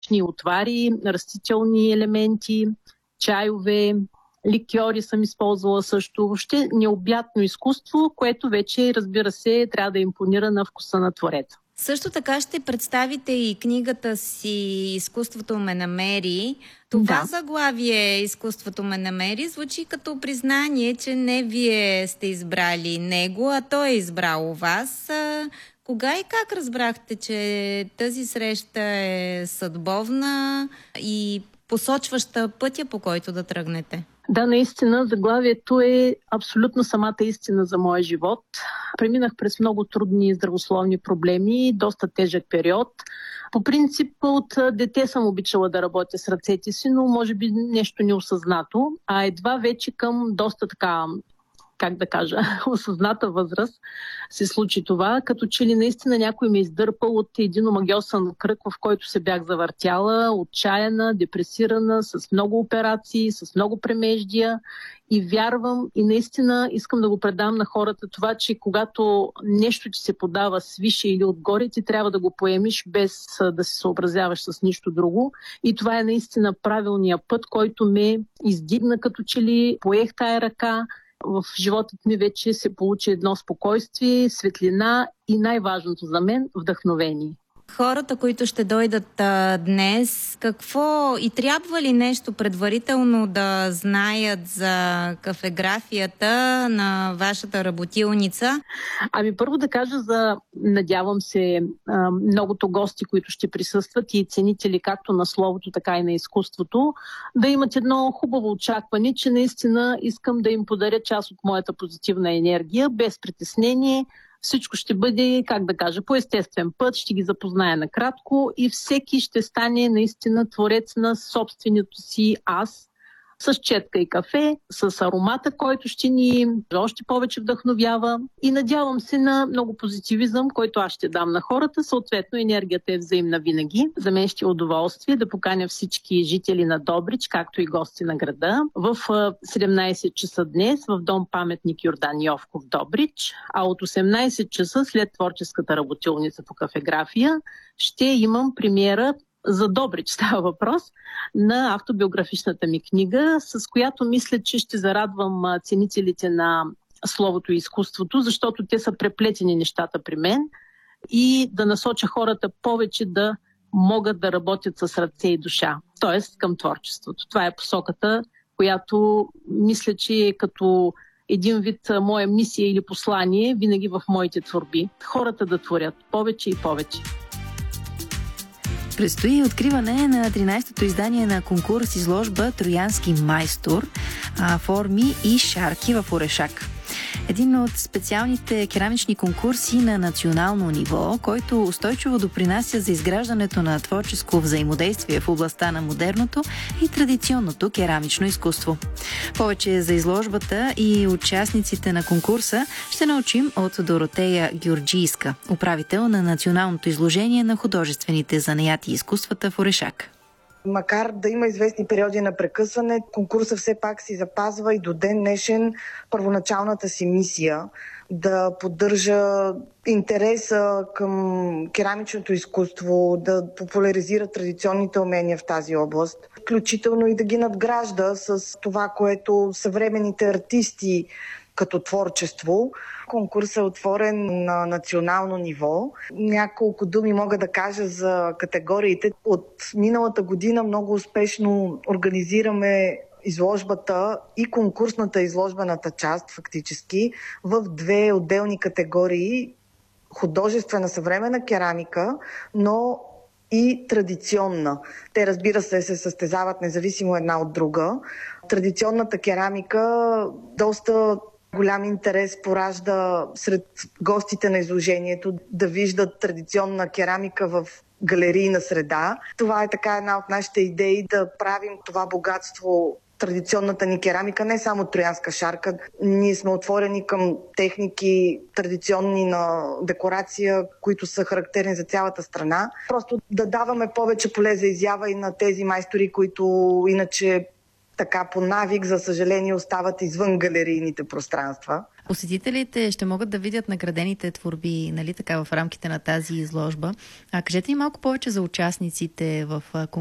отвари, растителни елементи, чайове, ликьори съм използвала също. Въобще необятно изкуство, което вече, разбира се, трябва да импонира на вкуса на твореца. Също така ще представите и книгата си "Изкуството ме намери". Това заглавие "Изкуството ме намери" звучи като признание, че не вие сте избрали него, а той е избрал вас. Кога и как разбрахте, че тази среща е съдбовна и посочваща пътя, по който да тръгнете? Да, наистина, заглавието е абсолютно самата истина за моя живот. Преминах през много трудни здравословни проблеми, доста тежък период. По принцип, от дете съм обичала да работя с ръцете си, но може би нещо неосъзнато, а едва вече към доста така, осъзната възраст се случи това, като че ли наистина някой ме издърпал от един омагьосан кръг, в който се бях завъртяла, отчаяна, депресирана, с много операции, с много премеждия, и вярвам и наистина искам да го предам на хората това, че когато нещо ти се подава свише или отгоре, ти трябва да го поемиш без да се съобразяваш с нищо друго, и това е наистина правилният път, който ме издигна, като че ли поех тая ръка. В живота ми вече се получи едно спокойствие, светлина и най-важното за мен – вдъхновение. Хората, които ще дойдат днес, какво и трябва ли нещо предварително да знаят за кафеграфията на вашата работилница? Първо да кажа надявам се, многото гости, които ще присъстват и ценители както на словото, така и на изкуството, да имат едно хубаво очакване, че наистина искам да им подаря част от моята позитивна енергия, без притеснение. Всичко ще бъде, по естествен път, ще ги запозная накратко и всеки ще стане наистина творец на собственото си аз, с четка и кафе, с аромата, който ще ни още повече вдъхновява, и надявам се на много позитивизъм, който аз ще дам на хората. Съответно, енергията е взаимна винаги. За мен ще е удоволствие да поканя всички жители на Добрич, както и гости на града, в 17 часа днес в дом паметник Йордан Йовков, Добрич, а от 18 часа след творческата работилница по кафеграфия ще имам премиера за Добрич, става въпрос, на автобиографичната ми книга, с която мисля, че ще зарадвам ценителите на словото и изкуството, защото те са преплетени нещата при мен, и да насоча хората повече да могат да работят с ръце и душа, т.е. към творчеството. Това е посоката, която мисля, че е като един вид моя мисия или послание винаги в моите творби. Хората да творят повече и повече. Предстои откриване на 13-то издание на конкурс изложба "Троянски майстор", форми и шарки в Орешак. Един от специалните керамични конкурси на национално ниво, който устойчиво допринася за изграждането на творческо взаимодействие в областта на модерното и традиционното керамично изкуство. Повече за изложбата и участниците на конкурса ще научим от Доротея Георгийска, управител на Националното изложение на художествените занаяти и изкуствата в Орешак. Макар да има известни периоди на прекъсване, конкурсът все пак си запазва и до ден днешен първоначалната си мисия да поддържа интереса към керамичното изкуство, да популяризира традиционните умения в тази област, включително и да ги надгражда с това, което съвременните артисти като творчество. Конкурсът е отворен на национално ниво. Няколко думи мога да кажа за категориите. От миналата година много успешно организираме изложбата и конкурсната изложбената част фактически в две отделни категории: художествена съвременна керамика, но и традиционна. Те, разбира се, се състезават независимо една от друга. Традиционната керамика доста голям интерес поражда сред гостите на изложението да виждат традиционна керамика в галерийна среда. Това е така една от нашите идеи, да правим това богатство, традиционната ни керамика, не само троянска шарка. Ние сме отворени към техники традиционни на декорация, които са характерни за цялата страна. Просто да даваме повече поле за изява и на тези майстори, които иначе така по навик, за съжаление, остават извън галерийните пространства. Посетителите ще могат да видят наградените творби, нали така, в рамките на тази изложба. Кажете ни малко повече за участниците в